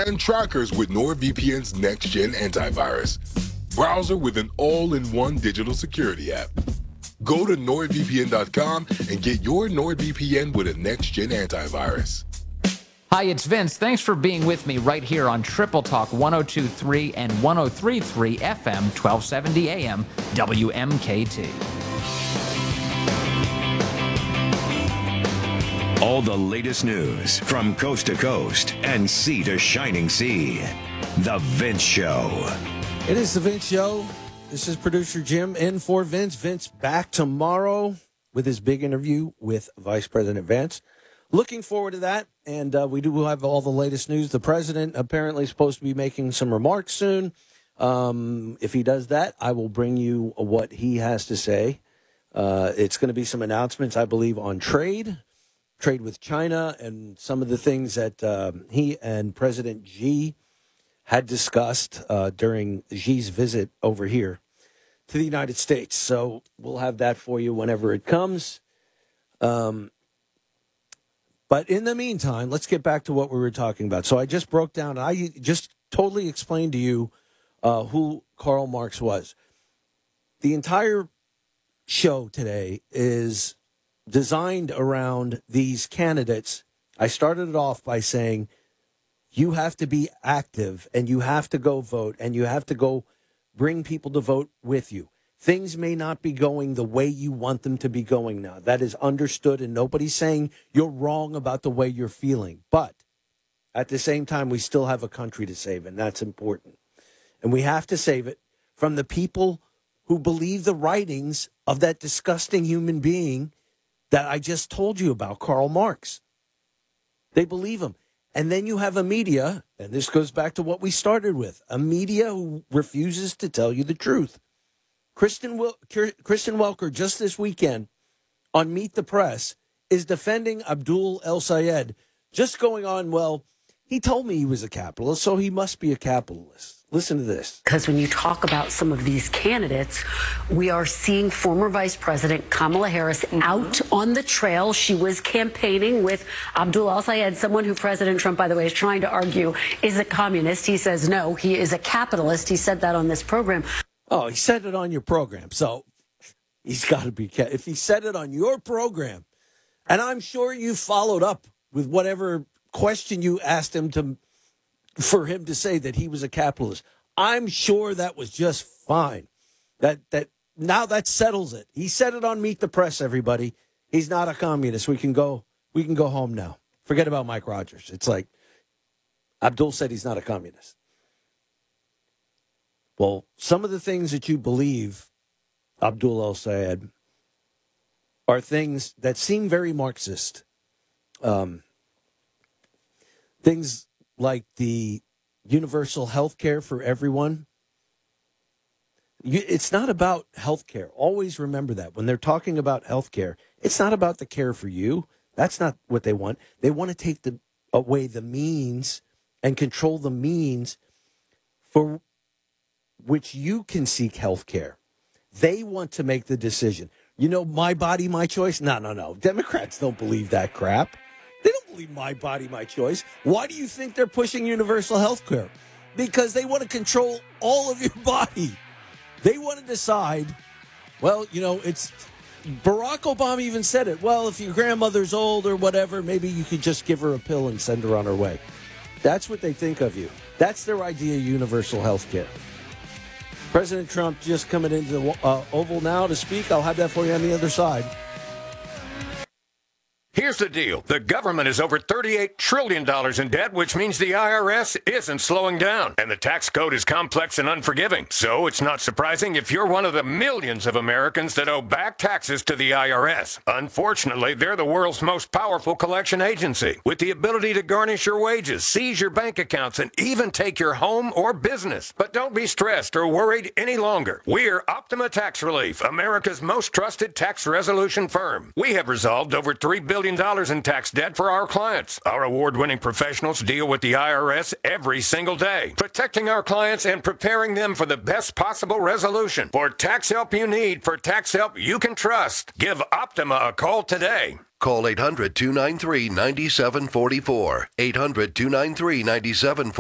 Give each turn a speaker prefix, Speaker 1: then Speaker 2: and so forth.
Speaker 1: and trackers with NordVPN's next-gen antivirus. Browser with an all-in-one digital security app. Go to NordVPN.com and get your NordVPN with a next-gen antivirus.
Speaker 2: Hi, it's Vince. Thanks for being with me right here on Triple Talk 102.3 and 103.3 FM, 1270 AM, WMKT.
Speaker 3: All the latest news from coast to coast and sea to shining sea. The Vince Show.
Speaker 4: It is The Vince Show. This is producer Jim in for Vince. Vince back tomorrow with his big interview with Vice President Vance. Looking forward to that. And we do have all the latest news. The president apparently is supposed to be making some remarks soon. If he does that, I will bring you what he has to say. It's going to be some announcements, I believe, on trade with China, and some of the things that he and President Xi had discussed during Xi's visit over here to the United States. So we'll have that for you whenever it comes. But in the meantime, let's get back to what we were talking about. So I just broke down, I just totally explained to you who Karl Marx was. The entire show today is designed around these candidates. I started it off by saying you have to be active and you have to go vote and you have to go bring people to vote with you. Things may not be going the way you want them to be going now. That is understood, and nobody's saying you're wrong about the way you're feeling. But at the same time, we still have a country to save, and that's important. And we have to save it from the people who believe the writings of that disgusting human being that I just told you about, Karl Marx. They believe him. And then you have a media, and this goes back to what we started with, a media who refuses to tell you the truth. Kristen Welker, just this weekend on Meet the Press, is defending Abdul El Sayed, just going on, well, he told me he was a capitalist, so he must be a capitalist. Listen to this.
Speaker 5: Because when you talk about some of these candidates, we are seeing former Vice President Kamala Harris out on the trail. She was campaigning with Abdul El Sayed, someone who President Trump, by the way, is trying to argue is a communist. He says, no, he is a capitalist. He said that on this program.
Speaker 4: Oh, he said it on your program. So he's got to be, if he said it on your program, and I'm sure you followed up with whatever question you asked him for him to say that he was a capitalist. I'm sure that was just fine. That now that settles it. He said it on Meet the Press, everybody. He's not a communist. We can go home now. Forget about Mike Rogers. It's like Abdul said he's not a communist. Well, some of the things that you believe, Abdul El Sayed, are things that seem very Marxist. Things like the universal health care for everyone. It's not about health care. Always remember that. When they're talking about health care, it's not about the care for you. That's not what they want. They want to take away the means and control the means for which you can seek health care. They want to make the decision. You know, my body, my choice? No. Democrats don't believe that crap. They don't believe my body, my choice. Why do you think they're pushing universal health care? Because they want to control all of your body. They want to decide, well, you know, it's Barack Obama even said it. Well, if your grandmother's old or whatever, maybe you could just give her a pill and send her on her way. That's what they think of you. That's their idea of universal health care. President Trump just coming into the Oval now to speak. I'll have that for you on the other side.
Speaker 6: Here's the deal. The government is over $38 trillion in debt, which means the IRS isn't slowing down. And the tax code is complex and unforgiving. So it's not surprising if you're one of the millions of Americans that owe back taxes to the IRS. Unfortunately, they're the world's most powerful collection agency, with the ability to garnish your wages, seize your bank accounts, and even take your home or business. But don't be stressed or worried any longer. We're Optima Tax Relief, America's most trusted tax resolution firm. We have resolved over $3 billion in tax debt for our clients. Our award-winning professionals deal with the IRS every single day, protecting our clients and preparing them for the best possible resolution. For tax help you need, for tax help you can trust, give Optima a call today.
Speaker 7: Call 800-293-9744. 800-293-9744.